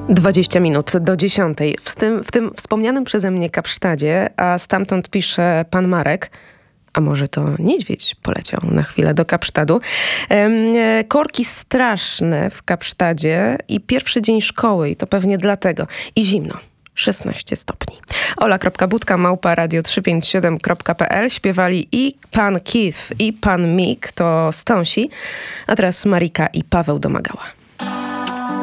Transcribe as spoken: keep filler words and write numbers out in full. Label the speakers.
Speaker 1: dwadzieścia minut do dziesiątej. W tym, w tym wspomnianym przeze mnie Kapsztadzie, a stamtąd pisze pan Marek, a może to niedźwiedź poleciał na chwilę do Kapsztadu. E, korki straszne w Kapsztadzie i pierwszy dzień szkoły i to pewnie dlatego. I zimno. szesnaście stopni. Ola.budka małpa radio trzysta pięćdziesiąt siedem kropka p l śpiewali i pan Keith, i pan Mick, to Stąsi, a teraz Marika i Paweł Domagała.